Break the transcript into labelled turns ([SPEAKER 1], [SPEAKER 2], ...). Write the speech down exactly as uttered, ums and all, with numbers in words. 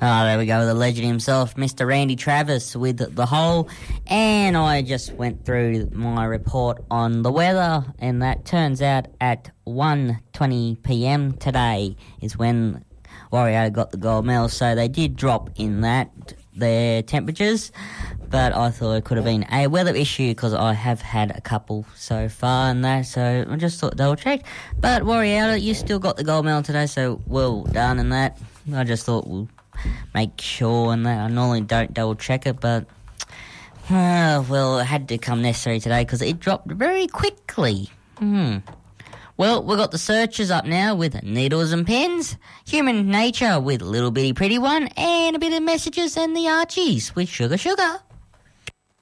[SPEAKER 1] Oh, there we go, the legend himself, Mister Randy Travis with The Hole. And I just went through my report on the weather, and that turns out at one twenty p m today is when Warrior got the gold medal. So they did drop in that, their temperatures, but I thought it could have been a weather issue because I have had a couple so far and that, so I just thought double check. But Warrior, you still got the gold medal today, so well done in that. I just thought we'll make sure and that. I normally don't double check it, but uh, well, it had to come necessary today because it dropped very quickly. Hmm. Well, we've got the searches up now with Needles and Pens, Human Nature with Little Bitty Pretty One, and a bit of Messages and the Archies with Sugar Sugar.